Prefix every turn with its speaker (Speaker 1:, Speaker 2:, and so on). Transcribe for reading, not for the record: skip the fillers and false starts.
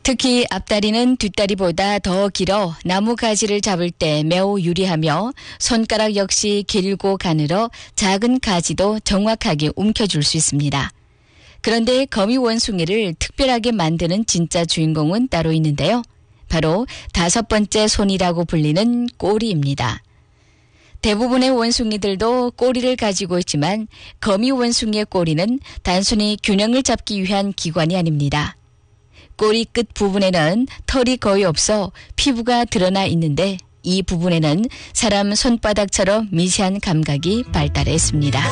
Speaker 1: 특히 앞다리는 뒷다리보다 더 길어 나무 가지를 잡을 때 매우 유리하며 손가락 역시 길고 가늘어 작은 가지도 정확하게 움켜줄 수 있습니다. 그런데 거미 원숭이를 특별하게 만드는 진짜 주인공은 따로 있는데요. 바로 5번째 손이라고 불리는 꼬리입니다. 대부분의 원숭이들도 꼬리를 가지고 있지만 거미 원숭이의 꼬리는 단순히 균형을 잡기 위한 기관이 아닙니다. 꼬리 끝 부분에는 털이 거의 없어 피부가 드러나 있는데 이 부분에는 사람 손바닥처럼 미세한 감각이 발달해 있습니다.